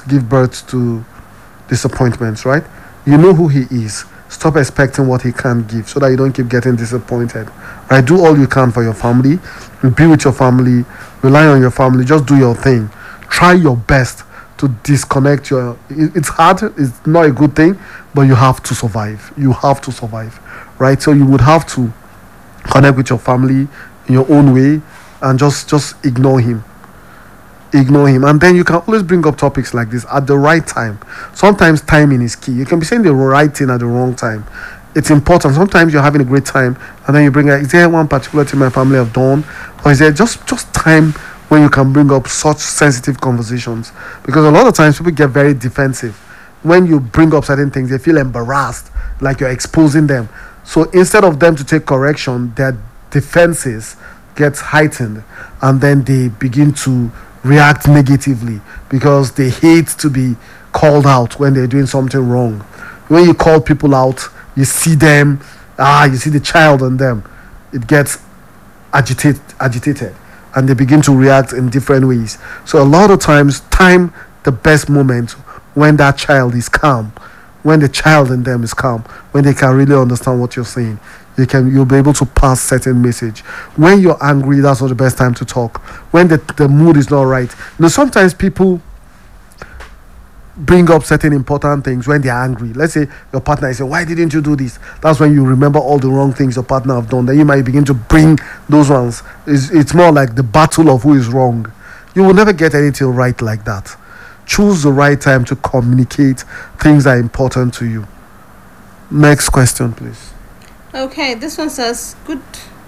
give birth to disappointments, right? You know who he is. Stop expecting what he can't give so that you don't keep getting disappointed. Right? Do all you can for your family. Be with your family. Rely on your family. Just do your thing. Try your best to disconnect your... It's hard. It's not a good thing, but you have to survive. You have to survive. Right? So you would have to connect with your family in your own way and just ignore him. Ignore him, and then you can always bring up topics like this at the right time. Sometimes timing is key. You can be saying the right thing at the wrong time. It's important. Sometimes you're having a great time and then you bring up, is there one particular thing my family have done, or is there just time when you can bring up such sensitive conversations? Because a lot of times people get very defensive when you bring up certain things. They feel embarrassed, like you're exposing them. So instead of them to take correction, their defenses get heightened, and then they begin to react negatively because they hate to be called out when they're doing something wrong. When you call people out, you see them, you see the child in them. It gets agitated, and they begin to react in different ways. So a lot of times, time the best moment when that child is calm, when the child in them is calm, when they can really understand what you're saying. You'll be able to pass certain message. When you're angry, that's not the best time to talk. When the mood is not right. Sometimes people bring up certain important things when they're angry. Let's say your partner is saying, why didn't you do this? That's when you remember all the wrong things your partner have done. Then you might begin to bring those ones. It's more like the battle of who is wrong. You will never get anything right like that. Choose the right time to communicate things that are important to you. Next question, please. Okay, this one says, Good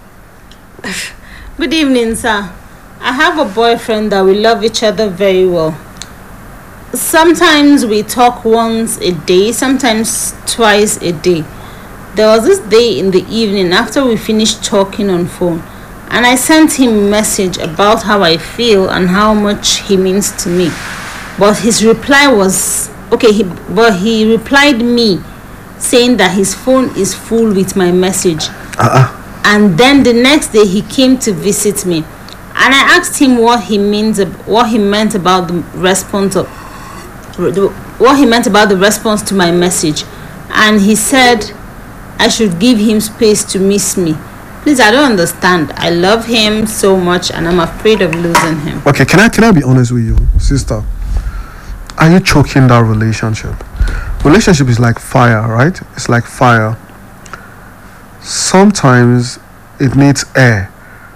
evening, sir. I have a boyfriend that we love each other very well. Sometimes we talk once a day, sometimes twice a day. There was this day in the evening after we finished talking on phone, and I sent him a message about how I feel and how much he means to me. But his reply was he replied me saying that his phone is full with my message. And then the next day he came to visit me, and I asked him what he meant about the response to my message, and he said I should give him space to miss me. Please, I don't understand. I love him so much and I'm afraid of losing him. Okay, can I be honest with you, sister? Are you choking that relationship? Relationship is like fire, right? It's like fire. Sometimes it needs air.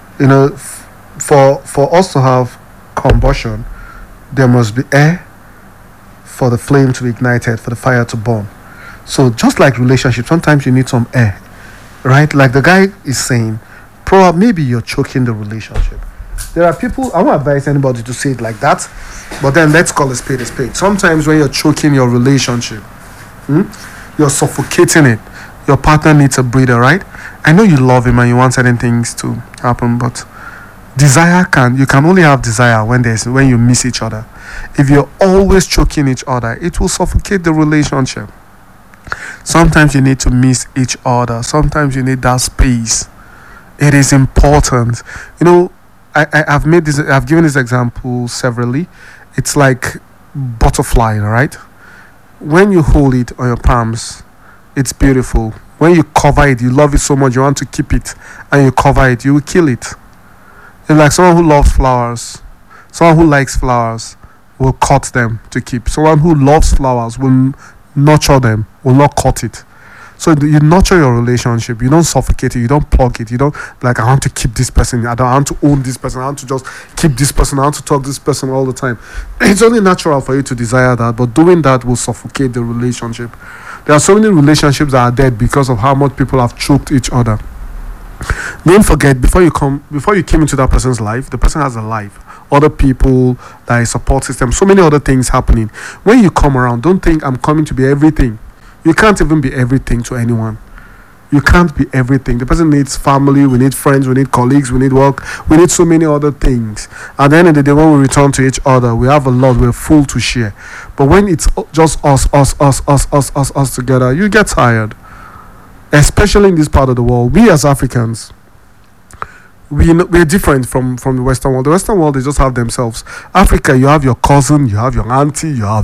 For us to have combustion, there must be air for the flame to be ignited, for the fire to burn. So just like relationship, sometimes you need some air, right? Like the guy is saying, maybe you're choking the relationship. There are people, I won't advise anybody to say it like that, but then let's call a spade a spade. Sometimes when you're choking your relationship, you're suffocating it. Your partner needs a breather, right? I know you love him and you want certain things to happen, but you can only have desire when you miss each other. If you're always choking each other, it will suffocate the relationship. Sometimes you need to miss each other. Sometimes you need that space. It is important. I've given this example severally. It's like butterfly, right? When you hold it on your palms, it's beautiful. When you cover it, you love it so much, you want to keep it, and you cover it, you will kill it. It's like someone who loves flowers. Someone who likes flowers will cut them to keep. Someone who loves flowers will nurture them, will not cut it. So you nurture your relationship. You don't suffocate it. You don't plug it. You don't I want to keep this person. I want to own this person. I want to just keep this person. I want to talk to this person all the time. It's only natural for you to desire that, but doing that will suffocate the relationship. There are so many relationships that are dead because of how much people have choked each other. Don't forget, before you came into that person's life, the person has a life, other people, that is support system, so many other things happening. When you come around, don't think I'm coming to be everything. You can't even be everything to anyone. You can't be everything. The person needs family, we need friends, we need colleagues, we need work, we need so many other things. At the end of the day, when we return to each other, we have a lot, we're full to share. But when it's just us together, you get tired. Especially in this part of the world, we as Africans, we're different from the Western world. The Western world, they just have themselves. Africa, you have your cousin, you have your auntie, you have